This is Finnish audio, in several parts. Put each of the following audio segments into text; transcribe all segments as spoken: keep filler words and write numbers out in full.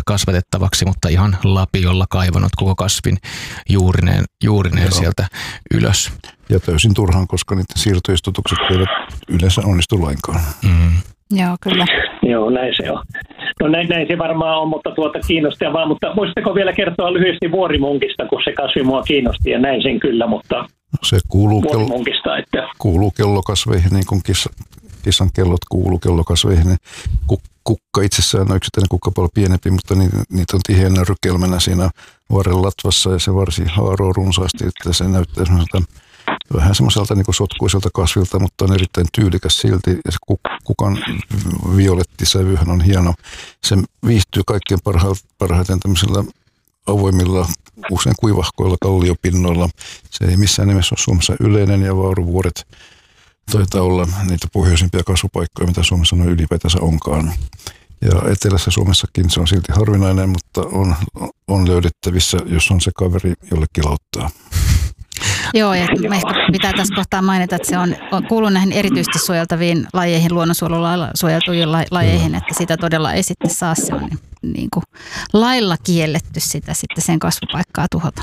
kasvatettavaksi, mutta ihan lapiolla kaivannut koko kasvin juurineen, juurineen sieltä ylös. Ja täysin turhaan, koska niiden siirtoistutukset eivät yleensä onnistu lainkaan. Mm. Joo, kyllä. Joo, näin se on. No näin, näin se varmaan on, mutta tuota kiinnostavaa. Mutta voisitteko vielä kertoa lyhyesti vuorimunkista, kun se kasvi mua kiinnosti ja näin sen kyllä, mutta se kuuluu, kello, että kuuluu kellokasveihin, niin kuin kissa, kissan kellot kuuluu kellokasveihin. Kukka itsessään on yksittäinen kukka paljon pienempi, mutta niitä, niitä on tiheänä rykelmänä siinä varren latvassa ja se varsi haaroo runsaasti, että se näyttää vähän semmoiselta niin kuin sotkuiselta kasvilta, mutta on erittäin tyylikäs silti ja se kukan violettisävyhän on hieno. Se viihtyy kaikkien parhaiten tämmöisillä avoimilla, usein kuivahkoilla kalliopinnoilla. Se ei missään nimessä ole Suomessa yleinen ja vauruvuoret taitaa olla niitä pohjoisimpia kasvupaikkoja, mitä Suomessa noin ylipäätänsä onkaan. Ja etelässä Suomessakin se on silti harvinainen, mutta on, on löydettävissä, jos on se kaveri, jolle kilauttaa. Joo, ja ehkä pitää tässä kohtaa mainita, että se on, on kuuluu näihin erityisesti suojeltaviin lajeihin, luonnonsuojelulailla suojeltuihin lajeihin, että sitä todella ei sitten saa, se on niin, niin kuin lailla kielletty sitä sitten sen kasvupaikkaa tuhota.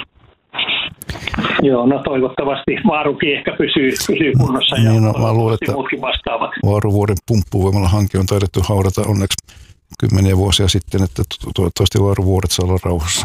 Joo, no toivottavasti vaarukin ehkä pysyy, pysyy kunnossa ja niin, no, mä luulen, että muutkin vastaavat. Vaaruvuoren pumppuvoimalla hanke on taidettu haudata onneksi kymmeniä vuosia sitten, että toivottavasti vaaruvuoret saa olla rauhassa.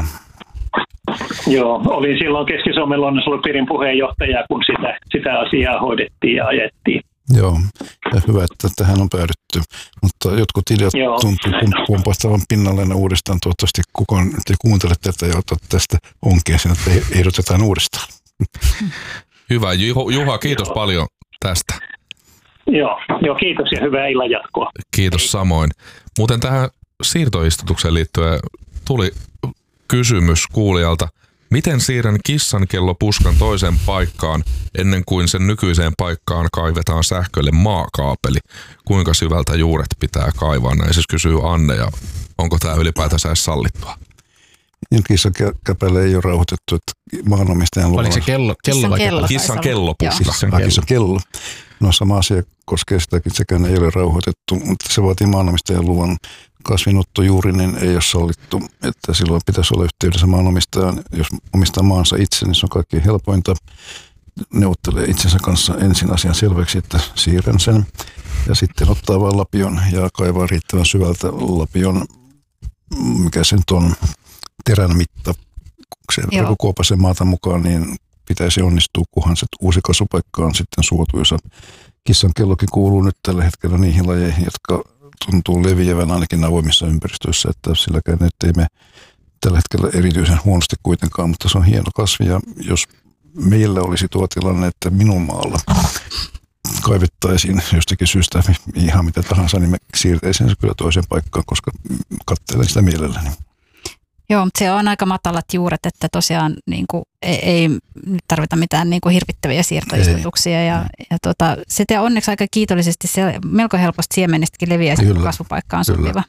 Joo, olin silloin Keski-Suomen luonnonsuojelupiirin puheenjohtaja, kun sitä, sitä asiaa hoidettiin ja ajettiin. Joo, ja hyvä, että tähän on päädytty. Mutta jotkut ideat Joo. tuntuu pumpahtavan pinnalleen uudestaan. Toivottavasti kukaan te kuuntele tätä ja ottaa tästä onkeen sen, että ehdotetaan uudestaan. Hyvä. Juha, kiitos paljon tästä. Joo, Joo kiitos ja hyvää illan jatkoa. Kiitos samoin. Muuten tähän siirtoistutukseen liittyen tuli kysymys kuulijalta. Miten siirrän kissan kellopuskan toiseen paikkaan ennen kuin sen nykyiseen paikkaan kaivetaan sähkölle maakaapeli? Kuinka syvältä juuret pitää kaivaa? Näin siis kysyy Anne, ja onko tämä ylipäätänsä edes sallittua? Kissan käpäle ei ole rauhoitettu, että maanomistajan luvalla. Oliko se kello, kello vai kello? Kissan kellopuska. Kissan kello. Kissan kello. No sama asia koskee sitäkin, sekään ei ole rauhoitettu, mutta se vaatii maanomistajan luvan. Kasvinottojuurinen ei ole sallittu, että silloin pitäisi olla yhteydessä maanomistajan. Jos omistaa maansa itse, niin se on kaikkein helpointa. Neuvottelee itsensä kanssa ensin asian selväksi, että siirrän sen. Ja sitten ottaa vaan lapion ja kaivaa riittävän syvältä lapion, mikä sen on terän mitta. Se kuopasen maata mukaan, niin pitäisi onnistua, kunhan se uusi kasvupaikka on sitten suotuisa. Kissan kellokin kuuluu nyt tällä hetkellä niihin lajeihin, jotka tuntuu leviävän ainakin avoimissa ympäristöissä, että silläkään nyt ei me tällä hetkellä erityisen huonosti kuitenkaan, mutta se on hieno kasvi ja jos meillä olisi tuo tilanne, että minun maalla kaivettaisiin jostakin syystä ihan mitä tahansa, niin me siirtäisiin se kyllä toiseen paikkaan, koska katselen sitä mielelläni. Joo, mutta se on aika matalat juuret, että tosiaan niin kuin, ei, ei tarvita mitään niin kuin hirvittäviä siirtoistutuksia. Ja, ja tota, sitä onneksi aika kiitollisesti se melko helposti siemenistäkin leviää, kun kasvupaikka on sopiva.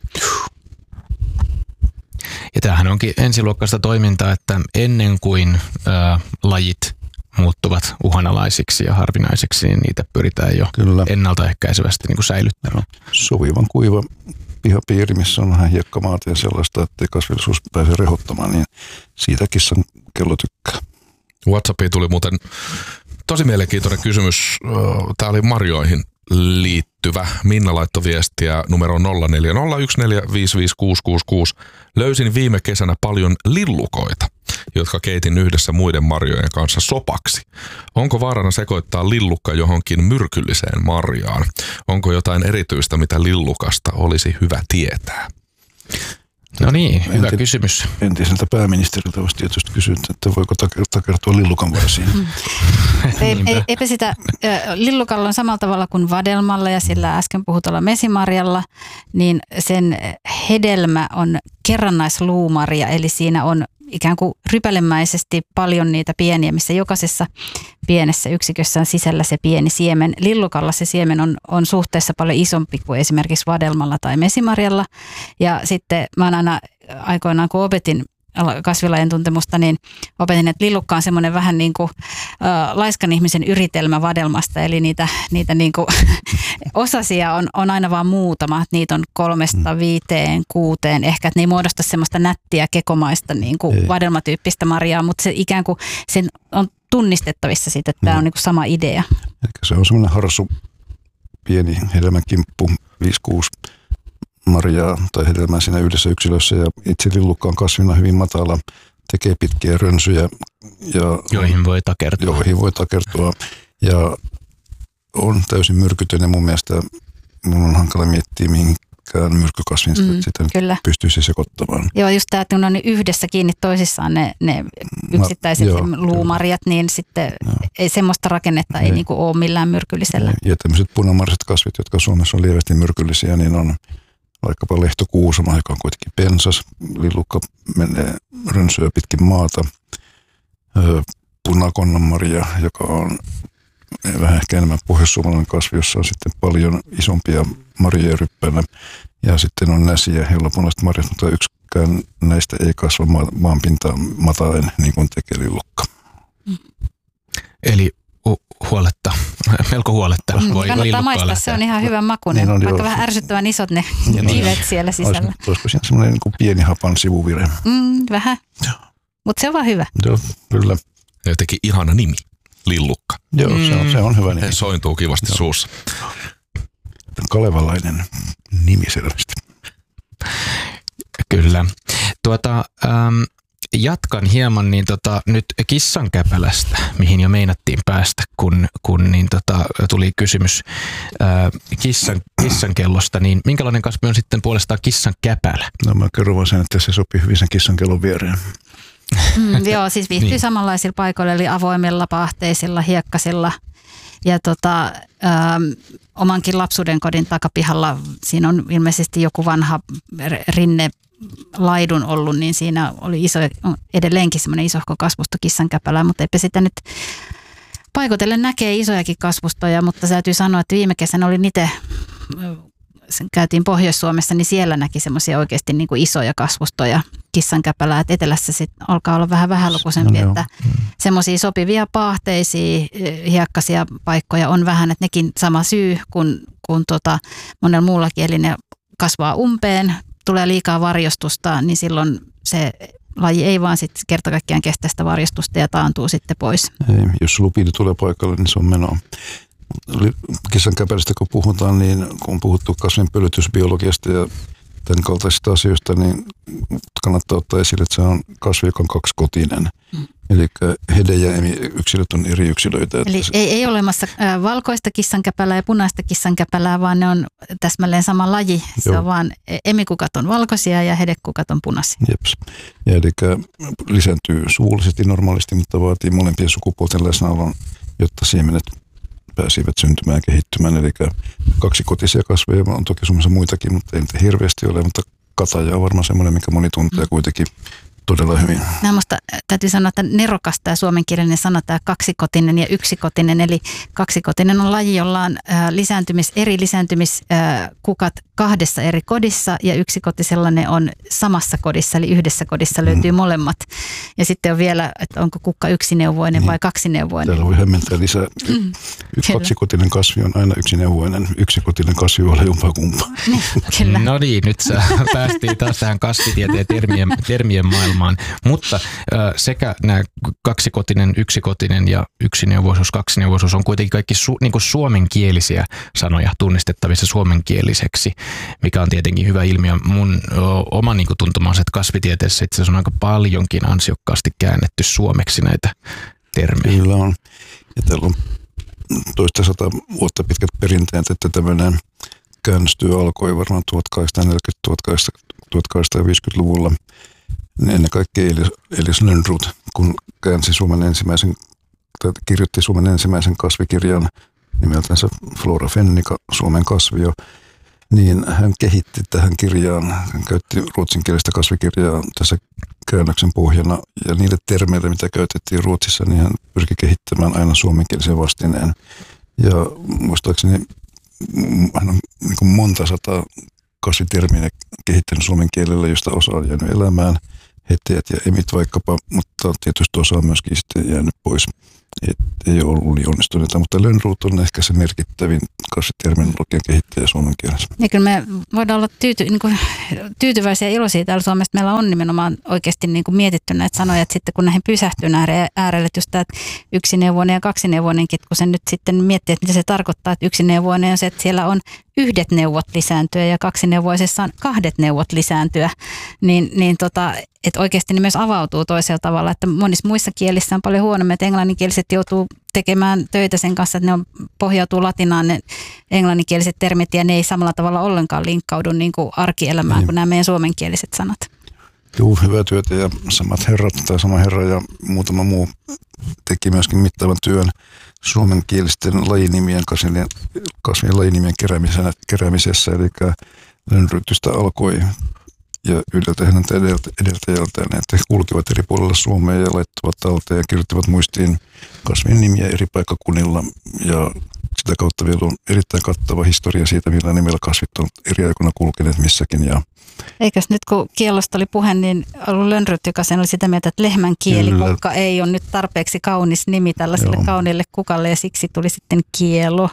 Ja tämähän onkin ensiluokkaista toimintaa, että ennen kuin ää, lajit muuttuvat uhanalaisiksi ja harvinaisiksi, niin niitä pyritään jo Kyllä. ennaltaehkäisevästi niin kuin säilyttämään. Sovivan kuiva pihapiiri, missä on vähän hiekkamaata ja sellaista, että kasvillisuus pääsee rehottamaan, niin siitä kissan kello tykkää. WhatsAppiin tuli muuten tosi mielenkiintoinen kysymys. Tämä oli marjoihin liittyvä. Minna laittoi viestiä numero nolla neljä nolla yksi neljä viisi viisi kuusi kuusi kuusi. Löysin viime kesänä paljon lillukoita, jotka keitin yhdessä muiden marjojen kanssa sopaksi. Onko vaarana sekoittaa lillukka johonkin myrkylliseen marjaan? Onko jotain erityistä, mitä lillukasta olisi hyvä tietää? No niin, hyvä Enti, kysymys. Entiseltä pääministeriltä olisi tietysti kysynyt, että voiko takertua lillukan varsiin. Mm. Ei, ei, eipä sitä, lillukalla on samalla tavalla kuin vadelmalla ja sillä äsken puhutulla mesimarjalla, niin sen hedelmä on kerrannaisluumarja, eli siinä on ikään kuin rypälemäisesti paljon niitä pieniä, missä jokaisessa pienessä yksikössä on sisällä se pieni siemen. Lillukalla se siemen on, on suhteessa paljon isompi kuin esimerkiksi vadelmalla tai mesimarjalla. Ja sitten mä oon aina aikoinaan, kun opetin kasvilajien tuntemusta, niin opetin, että lillukka on semmoinen vähän niin kuin äh, laiskan ihmisen yritelmä vadelmasta, eli niitä, niitä niin kuin osasia on, on aina vaan muutama, että niitä on kolmesta viiteen, kuuteen, ehkä että ne ei muodosta semmoista nättiä kekomaista niin kuin vadelmatyyppistä marjaa, mutta se ikään kuin sen on tunnistettavissa siitä, että no. tämä on niin kuin sama idea. Eli se on semmoinen harsu, pieni hedelmäkimppu, viisi kuusi marjaa tai hedelmää siinä yhdessä yksilössä ja itse lillukka on kasvina hyvin matala, tekee pitkiä rönsyjä. Ja joihin voi takertua. Joihin voi takertua ja on täysin myrkytön ja mun mielestä mun on hankala miettiä mihinkään myrkkykasvin mm, sitä kyllä. pystyisi sekoittamaan. Joo, just tämä, että kun on yhdessä kiinni toisissaan ne, ne yksittäiset Ma, joo, luumarjat, kyllä. niin sitten joo. ei semmoista rakennetta ei, ei niinku ole millään myrkyllisellä. Ja tämmöiset punamarjaset kasvit, jotka Suomessa on lievästi myrkyllisiä, niin on vaikkapa lehtokuusama, joka on kuitenkin pensas. Lillukka menee rönsyä pitkin maata. Punakonnanmarja, joka on vähän ehkä enemmän pohjoissuomalainen kasvi, jossa on sitten paljon isompia marjoja ryppäillä. Ja sitten on näsiä, joilla punaiset marjat, mutta yksikään näistä ei kasva maanpintaa mataen, niin kuin tekee lillukka. Eli huoletta, melko huoletta. Mm, voi kannattaa maistaa, se on ihan hyvän makuinen, niin on, vaikka joo. vähän ärsyttävän isot ne kivet siellä sisällä. Olis, olisiko siinä semmoinen niin kuin pieni hapan sivuvire? Mm, vähän, mutta se on vaan hyvä. Joo, kyllä. Ja jotenkin ihana nimi, lillukka. Joo, mm. se, on, se on hyvä nimi. Sointuu kivasti joo. suussa. Kalevalainen nimi selvästi. Kyllä. Tuota... Ähm, Jatkan hieman niin tota, nyt kissankäpälästä, mihin jo meinattiin päästä, kun, kun niin tota, tuli kysymys ää, kissan, kissankellosta. Niin minkälainen kasvi on sitten puolestaan kissankäpälä? No mä kerron vaan sen, että se sopii hyvin sen kissankellon viereen. Mm, joo, siis viihtyy niin. samanlaisilla paikoilla, eli avoimilla, paahteisilla, hiekkasilla. Ja tota, ähm, omankin lapsuuden kodin takapihalla, siinä on ilmeisesti joku vanha rinne, laidun ollut, niin siinä oli iso, edelleenkin semmoinen isohko kasvusto kissankäpälää, mutta eipä sitä nyt paikotellen näkee isojakin kasvustoja, mutta täytyy sanoa, että viime kesänä oli niitä, käytiin Pohjois-Suomessa, niin siellä näki semmoisia oikeasti niin kuin isoja kasvustoja kissankäpälää, että etelässä sitten alkaa olla vähän vähälukuisempi, no, että mm. semmoisia sopivia paahteisia, hiekkaisia paikkoja on vähän, että nekin sama syy kuin, kuin tota, monella muullakin, eli ne kasvaa umpeen, tulee liikaa varjostusta, niin silloin se laji ei vaan sitten kerta kaikkiaan kestä sitä varjostusta ja taantuu sitten pois. Ei, jos lupiini tulee paikalle, niin se on menoa. Kissankäpälästä kun puhutaan, niin kun on puhuttu kasvin pölytysbiologiasta ja tämän kaltaisista asioista, niin kannattaa ottaa esille, että se on kasvi, joka on kaksikotinen. Mm. Eli hede ja yksilöt on eri yksilöitä. Eli se... ei, ei ole olemassa valkoista kissankäpälää ja punaista kissankäpälää, vaan ne on täsmälleen sama laji. Se Joo. on vaan emikukat on valkoisia ja hedekukat on punaisia. Jeps. Ja eli lisääntyy suvullisesti normaalisti, mutta vaatii molempien sukupuolten läsnäolon, jotta siemenet pääsivät syntymään ja kehittymään. Eli kaksikotisia kasveja on toki Suomessa muitakin, mutta ei niitä hirveästi ole, mutta kataja on varmaan semmoinen, mikä moni tuntee kuitenkin todella hyvin. No, musta täytyy sanoa, että nerokas tämä suomenkielinen sana, tämä kaksikotinen ja yksikotinen. Eli kaksikotinen on laji, jolla on lisääntymis, eri lisääntymiskukat kahdessa eri kodissa ja yksikotisella ne on samassa kodissa, eli yhdessä kodissa löytyy mm. molemmat. Ja sitten on vielä, että onko kukka yksineuvoinen niin. vai kaksineuvoinen. Täällä voi hämmentää lisää. Mm. Kaksikotinen kasvi on aina yksineuvoinen, yksikotinen kasvi voi olla jompaa kumpaa. Kyllä. No niin, nyt päästiin taas tähän kasvitieteen termien, termien maailmaan. Mutta äh, sekä nämä kaksikotinen, yksikotinen ja yksineuvoisuus, kaksineuvoisuus on kuitenkin kaikki su, niin kuin suomenkielisiä sanoja tunnistettavissa suomenkieliseksi, mikä on tietenkin hyvä ilmiö. Mun o, oma niin kuin tuntuma on se, että kasvitieteessä itse asiassa on aika paljonkin ansiokkaasti käännetty suomeksi näitä termejä. Kyllä on. Ja täällä on toista sata vuotta pitkät perinteet, että tämmöinen käännöstyö alkoi varmaan tuhatkahdeksansataaneljäkymmentä-tuhatkahdeksansataaviisikymmentäluvulla. Ennen kaikkea Elis, Elis Lönnrot, kun käänsi Suomen ensimmäisen, tai kirjoitti Suomen ensimmäisen kasvikirjan nimeltänsä Flora Fennica, Suomen kasvio, niin hän kehitti tähän kirjaan, hän käytti ruotsinkielistä kasvikirjaa tässä käännöksen pohjana, ja niille termeille, mitä käytettiin Ruotsissa, niin hän pyrki kehittämään aina suomenkielisen vastineen. Ja muistaakseni hän on niin kuin monta sataa kasvitermiä kehittänyt suomen kielellä, josta osa on jäänyt elämään. heteät ja emit vaikkapa, mutta tietysti osa on myöskin sitten jäänyt pois. Et ei ole ollut niin onnistuneita, mutta Lönnrot on ehkä se merkittävin kasviterminologian kehittäjä suomen kielessä. Ja kyllä me voidaan olla tyyty, niin kuin, tyytyväisiä ja iloisia täällä Suomessa. Meillä on nimenomaan oikeasti niin kuin mietitty näitä sanoja, että sitten kun näihin pysähtyy äärelle, että just tämä yksineuvoinen ja kaksineuvoinenkin, kun sen nyt sitten miettii, että mitä se tarkoittaa, että yksineuvoinen on se, että siellä on yhdet neuvot lisääntyä ja kaksineuvoisessa on kahdet neuvot lisääntyä, niin, niin tota, että oikeasti ne myös avautuu toisella tavalla, että monissa muissa kielissä on paljon huonommin, että englanninkieliset joutuu tekemään töitä sen kanssa, että ne on, pohjautuu latinaan ne englanninkieliset termit ja ne ei samalla tavalla ollenkaan linkkaudu niin kuin arkielämään niin kuin nämä meidän suomenkieliset sanat. Joo, hyvää työtä ja samat herrat tai sama herra ja muutama muu teki myöskin mittavan työn suomenkielisten lajinimien, kasvien, kasvien lajinimien keräämisessä, eli Lönnrytystä alkoi ja yhdeltä hänen edeltäjältään, että he kulkivat eri puolilla Suomea ja laittoivat talteen ja kirjoittivat muistiin kasvien nimiä eri paikkakunnilla ja sitä kautta vielä on erittäin kattava historia siitä, millä nimellä kasvit on eri aikoina kulkeneet missäkin. Ja eikös nyt kun kiellosta oli puhe, niin ollut Lönnryt, joka sen oli sitä mieltä, että lehmän kielikukka ei ole nyt tarpeeksi kaunis nimi tällaiselle Joo. kauniille kukalle ja siksi tuli sitten kielo.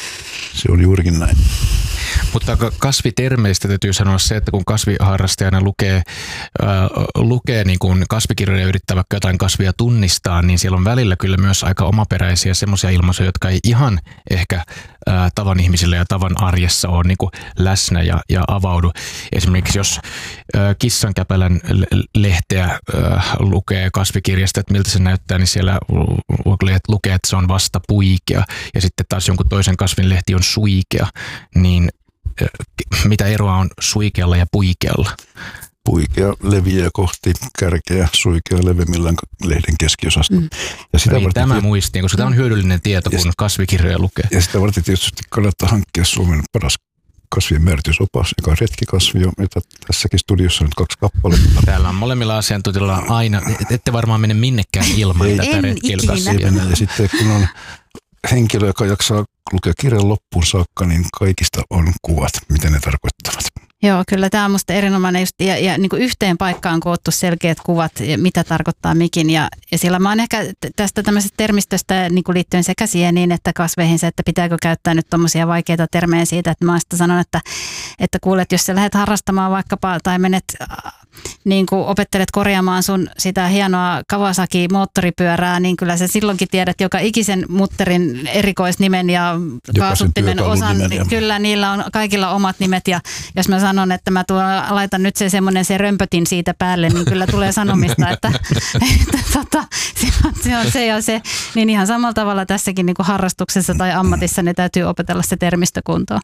Se on juurikin näin. Mutta kasvitermeistä täytyy sanoa se, että kun kasviharrastajana lukee, äh, lukee niin kuin kasvikirjoja ja yrittää vaikka jotain kasvia tunnistaa, niin siellä on välillä kyllä myös aika omaperäisiä semmoisia ilmaisuja, jotka ei ihan ehkä äh, tavan ihmisillä ja tavan arjessa ole niin kuin läsnä ja, ja avaudu. Esimerkiksi jos äh, kissankäpälän lehteä äh, lukee kasvikirjasta, että miltä se näyttää, niin siellä lukee, että se on vasta puikea ja sitten taas jonkun toisen kasvin lehti on suikea, niin mitä eroa on suikealla ja puikealla? Puikea leviää kohti kärkeä, suikea levimmillään lehden keskiosasta. Mm. Ja sitä niin, tämä tiet... muistiin, koska tämä on hyödyllinen tieto, kun kasvikirjoja lukee. Ja sitä varten tietysti kannattaa hankkia Suomen paras kasvien määritysopas, joka on retkikasvi, jota tässäkin studiossa on nyt kaksi kappaletta. Täällä on molemmilla asiantuntijoilla aina, ette varmaan mene minnekään ilman tätä retkilkasvia. Ja sitten kun on henkilö, joka jaksaa lukea kirjan loppuun saakka, niin kaikista on kuvat, mitä ne tarkoittavat. Joo, kyllä tämä on musta erinomainen just, ja, ja niin kuin yhteen paikkaan koottu selkeät kuvat, mitä tarkoittaa mikin. Ja, ja sillä mä oon ehkä tästä tämmöisestä termistöstä niin kuin liittyen sekä sieniin että kasveihin se, että pitääkö käyttää nyt tommosia vaikeita termejä siitä, että mä sitä sanon, että, että kuulet, jos sä lähdet harrastamaan vaikkapa tai menet niin kuin opettelet korjaamaan sun sitä hienoa Kawasaki-moottoripyörää, niin kyllä sä silloinkin tiedät joka ikisen mutterin erikoisnimen ja kaasuttimen osan. Ja kyllä niillä on kaikilla omat nimet ja jos mä sanon, että mä tuon, laitan nyt se semmoinen se römpötin siitä päälle, niin kyllä tulee sanomista, että, että tota, se, on, se on se ja se. Niin ihan samalla tavalla tässäkin niin kuin harrastuksessa tai ammatissa ne täytyy opetella se termistökuntoon.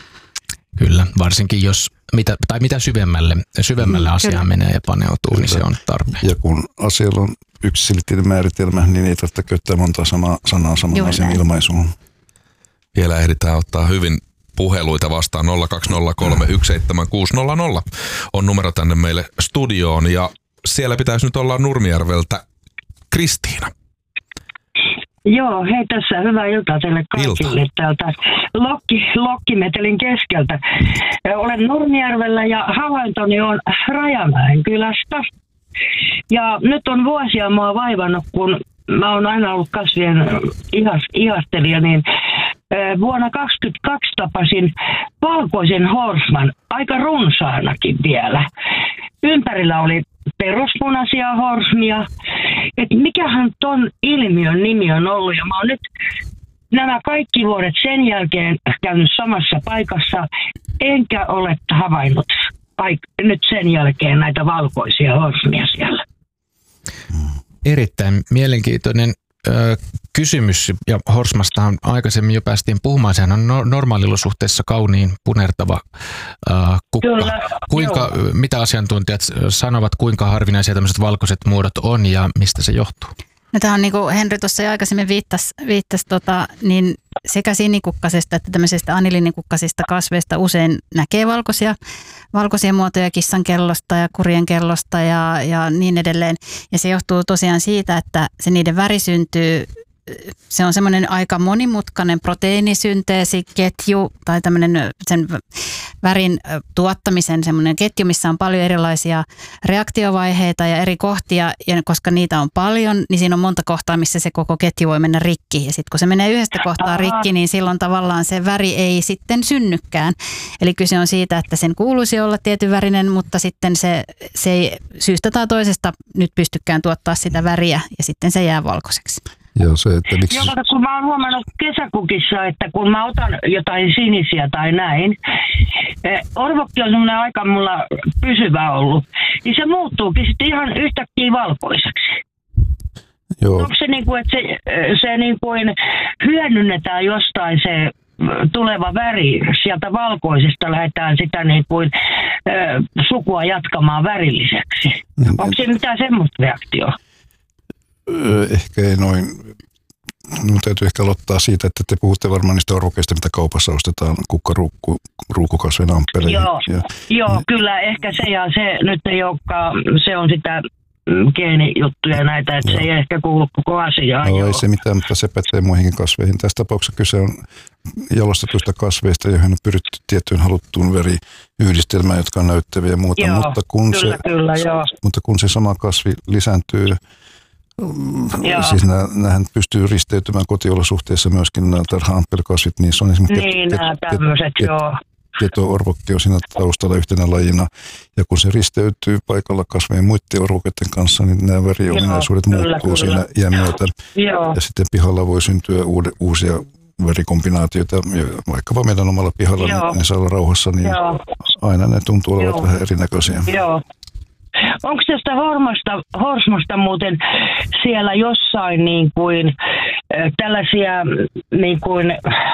Kyllä, varsinkin jos mitä, tai mitä syvemmälle, syvemmälle mm, asiaan menee ja paneutuu, kyllä, niin se on tarpeen. Ja kun asialla on yksiselitteinen määritelmä, niin ei tarvitse käyttää monta sanaa, sanaa saman asian ilmaisuun. Vielä ehditään ottaa hyvin puheluita vastaan. Nolla kaksi nolla kolme yksi seitsemän kuusi nolla nolla on numero tänne meille studioon ja siellä pitäisi nyt olla Nurmijärveltä Kristiina. Joo, hei tässä hyvää iltaa teille kaikille Ilta. Täältä Lokki, Lokkimetelin keskeltä. Olen Nurmijärvellä ja havaintoni on Rajamäen kylästä. Ja nyt on vuosia mua vaivannut, kun mä oon aina ollut kasvien ihas, ihastelija, niin vuonna kaksituhattakaksi tapasin valkoisen horsman, aika runsaanakin vielä. Ympärillä oli peruspunaisia horsmia. Et mikähän ton ilmiön nimi on ollut, ja mä oon nyt nämä kaikki vuodet sen jälkeen käynyt samassa paikassa, enkä ole havainnut aik- nyt sen jälkeen näitä valkoisia horsmia siellä. Erittäin mielenkiintoinen ö, kysymys, ja horsmastahan aikaisemmin jo päästiin puhumaan. Sehän on no, normaaliolosuhteissa kauniin punertava ö, kukka. Kyllä, kuinka, mitä asiantuntijat sanovat, kuinka harvinaisia tämmöiset valkoiset muodot on ja mistä se johtuu? No, tämä on niin kuin Henry tuossa jo aikaisemmin viittasi, viittasi tota, niin sekä sinikukkasesta että tämmöisistä aniliinikukkasista kasveista usein näkee valkoisia, valkoisia muotoja kissankellosta ja kurjenkellosta ja, ja niin edelleen. Ja se johtuu tosiaan siitä, että se niiden väri syntyy se on semmoinen aika monimutkainen proteiinisynteesiketju tai tämmöinen sen värin tuottamisen semmoinen ketju, missä on paljon erilaisia reaktiovaiheita ja eri kohtia, ja koska niitä on paljon, niin siinä on monta kohtaa, missä se koko ketju voi mennä rikki. Ja sitten kun se menee yhdestä kohtaa rikki, niin silloin tavallaan se väri ei sitten synnykään. Eli kyse on siitä, että sen kuuluisi olla tietyn värinen, mutta sitten se, se ei syystä tai toisesta nyt pystykään tuottaa sitä väriä, ja sitten se jää valkoiseksi. Joo, se, että miksi... Joo, kun mä oon huomannut kesäkukissa, että kun mä otan jotain sinisiä tai näin, orvokki on semmoinen aika mulla pysyvä ollut, niin se muuttuukin sitten ihan yhtäkkiä valkoiseksi. Joo. Onko se niin kuin, että se, se niin kuin hyödynnetään jostain se tuleva väri, sieltä valkoisesta lähdetään sitä niin kuin äh, sukua jatkamaan värilliseksi? Onko se mitään semmoista reaktioa? Ehkä ei noin. Minun täytyy ehkä aloittaa siitä, että te puhutte varmaan niistä orvokeista, mitä kaupassa ostetaan kukkaruukukasvien amppeleihin. Joo, ja, joo ne, kyllä ehkä se ja se nyt ei olekaan, se on sitä geenijuttuja näitä, että joo. Se ei ehkä kuulu koko asiaan. No joo. Ei se mitään, mutta se pätee muihinkin kasveihin. Tässä tapauksessa kyse on jalostetuista kasveista, joihin on pyritty tiettyyn haluttuun veriyhdistelmään, jotka on näyttäviä ja muuta. Joo, mutta, kun kyllä, se, kyllä, joo. mutta kun se sama kasvi lisääntyy, Joo. siis nämähän pystyy risteytymään kotiolosuhteissa myöskin nämä tarha-amppelkasvit, niin se on esimerkiksi niin, ket, nämä tämmöiset, ket, joo. Keto-orvokki on siinä taustalla yhtenä lajina, ja kun se risteytyy paikalla kasvien muiden orvokeiden kanssa, niin nämä väriominaisuudet joo, muuttuu kyllä, siinä iän myötä, ja sitten pihalla voi syntyä uude, uusia värikombinaatioita, vaikkapa meidän omalla pihalla, joo. niin ne saa olla rauhassa, niin joo. aina ne tuntuu olevat joo. vähän erinäköisiä. Joo. Onko tästä hormasta, horsmasta muuten siellä jossain niin kuin, äh, tällaisia niin kuin,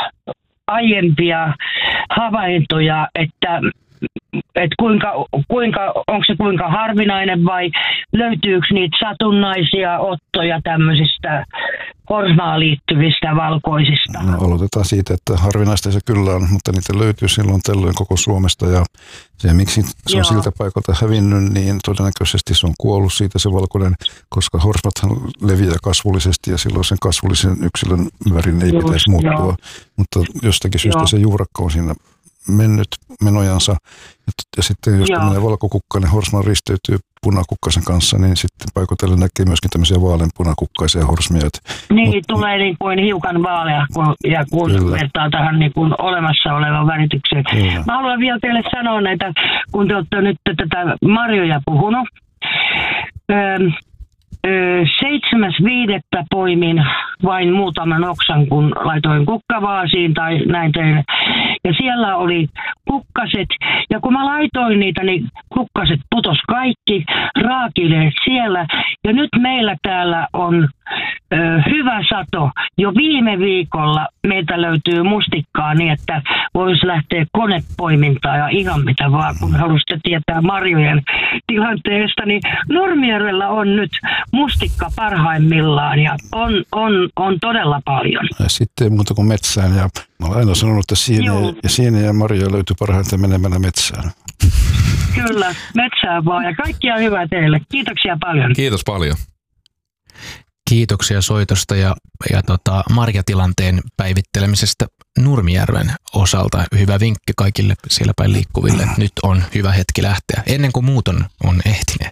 aiempia havaintoja, että et kuinka, kuinka, onko se kuinka harvinainen vai löytyykö niitä satunnaisia ottoja tämmöisistä horsmaan liittyvistä valkoisista? No, aloitetaan siitä, että harvinaista se kyllä on, mutta niitä löytyy silloin tällöin koko Suomesta ja se, miksi se on Joo. siltä paikalta hävinnyt, niin todennäköisesti se on kuollut siitä se valkoinen, koska horsmathan leviää kasvullisesti ja silloin sen kasvullisen yksilön värin ei Just, pitäisi muuttua, jo. mutta jostakin syystä Joo. se juurakko on siinä mennyt menojansa. Ja, ja sitten jos tämmöinen valkokukkainen horsma risteytyy punakukkaisen kanssa, niin sitten paikotellen näkee myöskin tämmöisiä vaaleanpunakukkaisia horsmia. Niin, Mut, tulee niin kuin hiukan vaalea, kun, ja kun kyllä. vertaa tähän niin kuin olemassa olevaan väritykseen. Kyllä. Mä haluan vielä teille sanoa näitä, kun te olette nyt tätä marjoja puhunut. Öö, Seitsemäs viidettä poimin vain muutaman oksan, kun laitoin kukkavaasiin tai näin tein. Ja siellä oli kukkaset. Ja kun mä laitoin niitä, niin kukkaset putos kaikki, raakileet siellä. Ja nyt meillä täällä on ö, hyvä sato. Jo viime viikolla meiltä löytyy mustikkaa niin, että voisi lähteä konepoimintaan ja ihan mitä vaan, kun haluaisitte tietää marjojen tilanteesta. Niin Nurmijärvellä on nyt mustikka parhaimmillaan ja on, on, on todella paljon. Ja sitten ei muuta kuin metsään. Ja mä olen aina sanonut, että sieniä ja, sieniä ja marjoja löytyy parhaiten menemällä metsään. Kyllä, metsään vaan ja kaikkia hyvää teille. Kiitoksia paljon. Kiitos paljon. Kiitoksia soitosta ja, ja tota, marjatilanteen päivittelemisestä Nurmijärven osalta. Hyvä vinkki kaikille siellä päin liikkuville. Nyt on hyvä hetki lähteä, ennen kuin muut on, on ehtineet.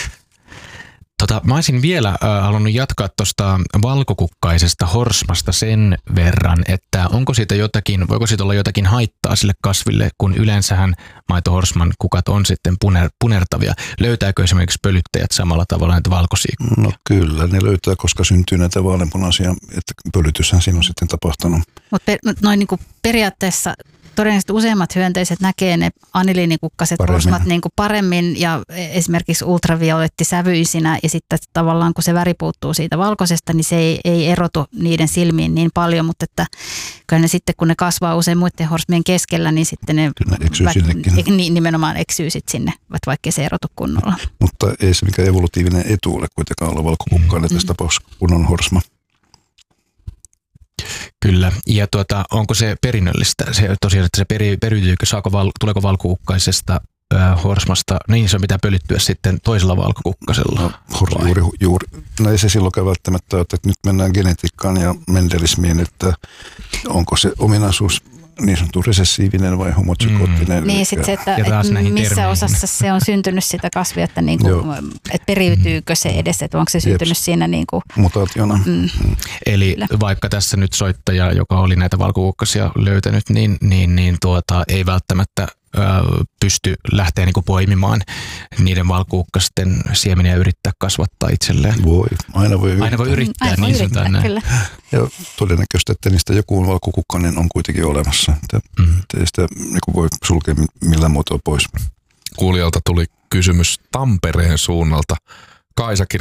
Tota, mä olisin vielä äh, halunnut jatkaa tuosta valkokukkaisesta horsmasta sen verran, että onko siitä jotakin, voiko siitä olla jotakin haittaa sille kasville, kun yleensähän maitohorsman kukat on sitten puner, punertavia. Löytääkö esimerkiksi pölyttäjät samalla tavalla näitä valkoisia? No kyllä, ne löytää, koska syntyy näitä vaaleanpunaisia, että pölytyshän siinä on sitten tapahtunut. Mutta per, noin niin kuin periaatteessa todennäköisesti useimmat hyönteiset näkee ne aniliinikukkaset paremmin. horsmat niin kuin paremmin ja esimerkiksi ultraviolettisävyisinä ja sitten tavallaan kun se väri puuttuu siitä valkoisesta, niin se ei, ei erotu niiden silmiin niin paljon, mutta että kyllä ne sitten kun ne kasvaa usein muiden horsmien keskellä, niin sitten ne, ne eksyy väk, niin, nimenomaan eksyy sitten sinne, vaikka se erotu kunnolla. Mutta ei se mikään evolutiivinen etu ole kuitenkaan olla valkokukkainen tässä tapauksessa, kun on horsma. Kyllä, ja tuota, onko se perinnöllistä? Se tosiaan, että se peri, periytyykö, saako val, tuleeko valkokukkaisesta äh, horsmasta, niin se pitää pölyttyä sitten toisella valkokukkasella. No, juuri, juuri. No ei se silloin välttämättä, että nyt mennään genetiikkaan ja mendelismiin, että onko se ominaisuus niin sanottu resessiivinen vai homozygoottinen. Mm. Niin sitten se, että, että missä termeihin. Osassa se on syntynyt sitä kasvia, että, niinku, että periytyykö se edes, että onko se syntynyt Jeps. Siinä niinku, mutaationa. Mm. Mm. Eli Kyllä. vaikka tässä nyt soittaja, joka oli näitä valkokukkasia löytänyt, niin, niin, niin tuota, ei välttämättä pysty lähteä niin kuin poimimaan niiden valkuukkasten siemeniä ja yrittää kasvattaa itselleen. Voi, aina voi yrittää. Aina voi yrittää, aina niin voi yrittää, näin. Kyllä. Ja todennäköisesti, että niistä joku valkokukkanen on kuitenkin olemassa. Että mm. ei sitä niin kuin voi sulkea millään muotoa pois. Kuulijalta tuli kysymys Tampereen suunnalta. Kaisa